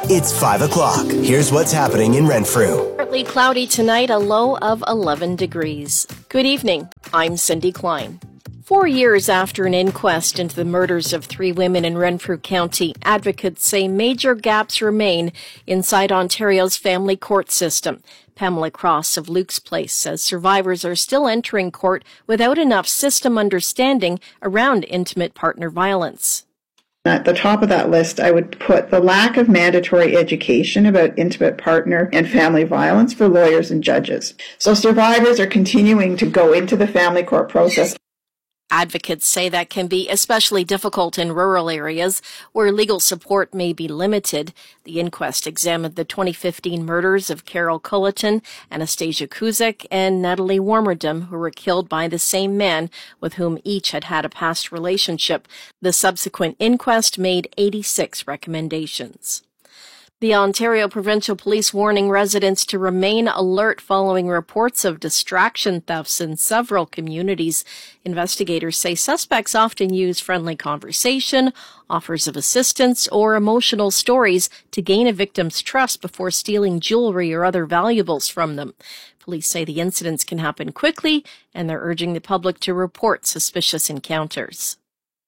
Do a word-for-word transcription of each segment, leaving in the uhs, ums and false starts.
It's five o'clock. Here's what's happening in Renfrew. Partly cloudy tonight, a low of eleven degrees. Good evening. I'm Cindy Klein. Four years after an inquest into the murders of three women in Renfrew County, advocates say major gaps remain inside Ontario's family court system. Pamela Cross of Luke's Place says survivors are still entering court without enough system understanding around intimate partner violence. At the top of that list, I would put the lack of mandatory education about intimate partner and family violence for lawyers and judges. So survivors are continuing to go into the family court process. Advocates say that can be especially difficult in rural areas where legal support may be limited. The inquest examined the twenty fifteen murders of Carol Culleton, Anastasia Kuzik, and Natalie Warmerdam, who were killed by the same man with whom each had had a past relationship. The subsequent inquest made eighty-six recommendations. The Ontario Provincial Police warning residents to remain alert following reports of distraction thefts in several communities. Investigators say suspects often use friendly conversation, offers of assistance, or emotional stories to gain a victim's trust before stealing jewelry or other valuables from them. Police say the incidents can happen quickly, and they're urging the public to report suspicious encounters.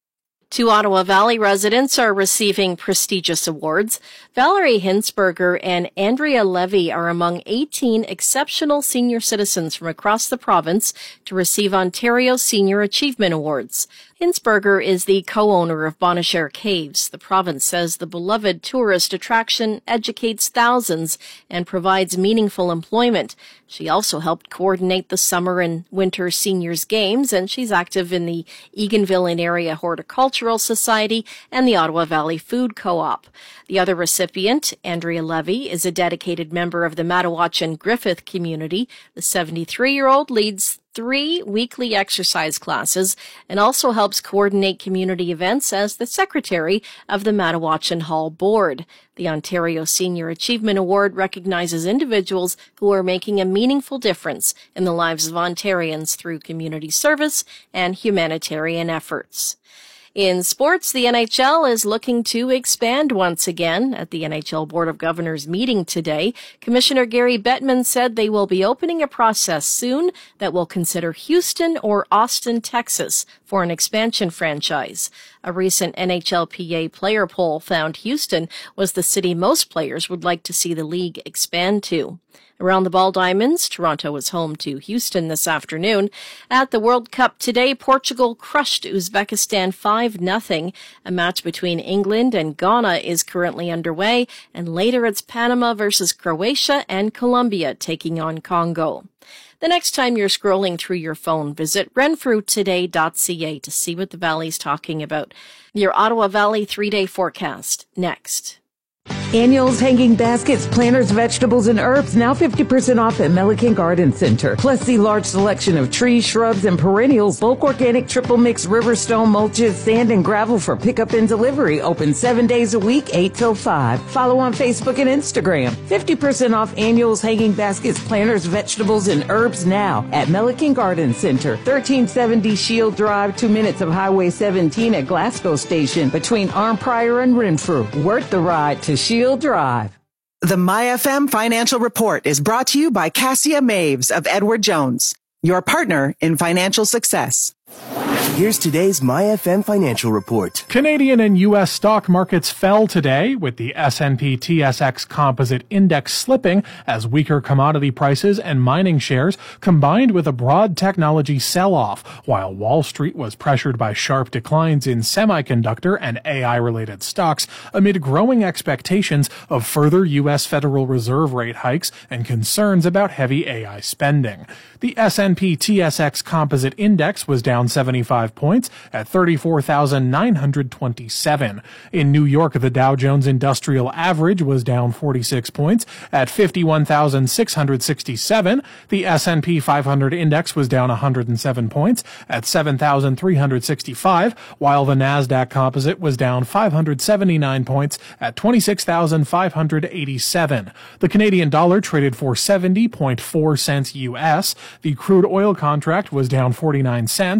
Two Ottawa Valley residents are receiving prestigious awards. Valerie Hinsberger and Andrea Levy are among eighteen exceptional senior citizens from across the province to receive Ontario Senior Achievement Awards. Hinsberger is the co-owner of Bonnechere Caves. The province says the beloved tourist attraction educates thousands and provides meaningful employment. She also helped coordinate the summer and winter seniors games, and she's active in the Eganville and Area Horticultural Society and the Ottawa Valley Food Co-op. The other recipient, Andrea Levy, is a dedicated member of the Mattawatchan Griffith community. The seventy-three-year-old leads three weekly exercise classes and also helps coordinate community events as the secretary of the Mattawatchan Hall Board. The Ontario Senior Achievement Award recognizes individuals who are making a meaningful difference in the lives of Ontarians through community service and humanitarian efforts. In sports, the N H L is looking to expand once again. At the N H L Board of Governors meeting today, Commissioner Gary Bettman said they will be opening a process soon that will consider Houston or Austin, Texas for an expansion franchise. A recent N H L P A player poll found Houston was the city most players would like to see the league expand to. Around the Ball Diamonds, Toronto is home to Houston this afternoon. At the World Cup today, Portugal crushed Uzbekistan five nothing. A match between England and Ghana is currently underway, and later it's Panama versus Croatia and Colombia taking on Congo. The next time you're scrolling through your phone, visit renfrew today dot c a to see what the Valley's talking about. Your Ottawa Valley three-day forecast, next. Annuals, hanging baskets, planters, vegetables, and herbs now fifty percent off at Milliken Garden Center. Plus the large selection of trees, shrubs, and perennials, bulk organic, triple mix, riverstone, mulches, sand, and gravel for pickup and delivery. Open seven days a week, eight till five. Follow on Facebook and Instagram. fifty percent off annuals, hanging baskets, planters, vegetables, and herbs now at Milliken Garden Center. thirteen seventy Shield Drive, two minutes of Highway seventeen at Glasgow Station between Arnprior and Renfrew. Worth the ride to Shield Drive. The MyFM Financial Report is brought to you by Cassia Maves of Edward Jones, your partner in financial success. Here's today's MyFM Financial Report. Canadian and U S stock markets fell today, with the S and P T S X Composite Index slipping as weaker commodity prices and mining shares combined with a broad technology sell-off, while Wall Street was pressured by sharp declines in semiconductor and A I-related stocks amid growing expectations of further U S Federal Reserve rate hikes and concerns about heavy A I spending. The S and P T S X Composite Index was down seventy-five points at thirty-four thousand nine hundred twenty-seven. In New York, the Dow Jones Industrial Average was down forty-six points at fifty-one thousand six hundred sixty-seven. The S and P five hundred Index was down one hundred seven points at seven thousand three hundred sixty-five, while the Nasdaq Composite was down five hundred seventy-nine points at twenty-six thousand five hundred eighty-seven. The Canadian dollar traded for seventy point four cents U S. The crude oil contract was down forty-nine cents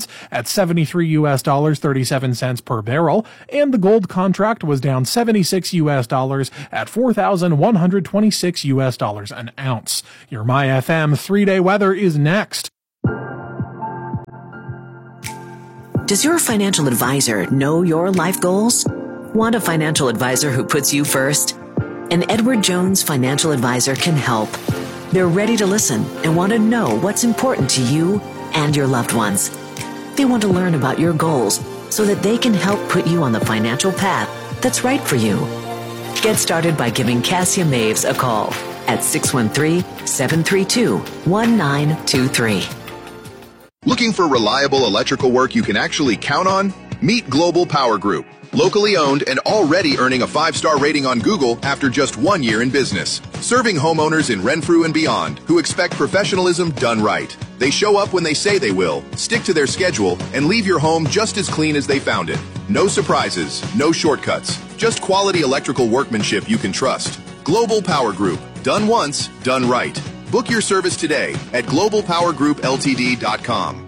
at seventy-three U S dollars thirty-seven cents per barrel, and the gold contract was down seventy-six U S dollars at four thousand one hundred twenty-six U S dollars an ounce. Your My F M three-day weather is next. Does your financial advisor know your life goals? Want a financial advisor who puts you first? An Edward Jones financial advisor can help. They're ready to listen and want to know what's important to you and your loved ones. They want to learn about your goals so that they can help put you on the financial path that's right for you. Get started by giving Cassia Maves a call at six one three, seven three two, one nine two three. Looking for reliable electrical work you can actually count on? Meet Global Power Group. Locally owned and already earning a five-star rating on Google after just one year in business. Serving homeowners in Renfrew and beyond who expect professionalism done right. They show up when they say they will, stick to their schedule, and leave your home just as clean as they found it. No surprises, no shortcuts, just quality electrical workmanship you can trust. Global Power Group. Done once, done right. Book your service today at global power group l t d dot com.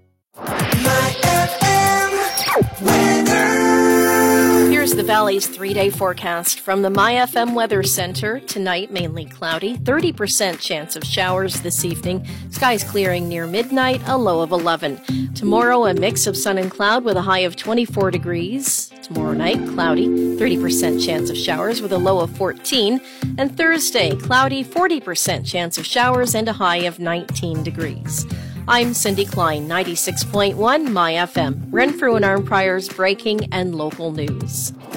Here's the Valley's three-day forecast from the My F M Weather Center. Tonight, mainly cloudy, thirty percent chance of showers this evening. Skies clearing near midnight, a low of eleven. Tomorrow, a mix of sun and cloud with a high of twenty-four degrees. Tomorrow night, cloudy, thirty percent chance of showers with a low of fourteen. And Thursday, cloudy, forty percent chance of showers and a high of nineteen degrees. I'm Cindy Klein, ninety-six point one My F M, Renfrew and Arnprior's breaking and local news.